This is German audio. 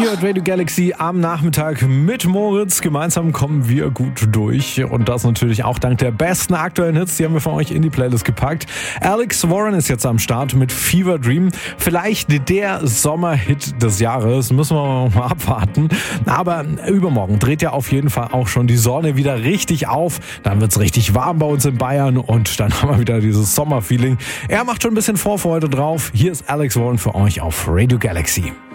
Ihr hört Radio Galaxy am Nachmittag mit Moritz. Gemeinsam kommen wir gut durch. Und das natürlich auch dank der besten aktuellen Hits. Die haben wir für euch in die Playlist gepackt. Alex Warren ist jetzt am Start mit Fever Dream. Vielleicht der Sommerhit des Jahres. Müssen wir mal abwarten. Aber übermorgen dreht ja auf jeden Fall auch schon die Sonne wieder richtig auf. Dann wird es richtig warm bei uns in Bayern. Und dann haben wir wieder dieses Sommerfeeling. Er macht schon ein bisschen Vorfreude drauf. Hier ist Alex Warren für euch auf Radio Galaxy.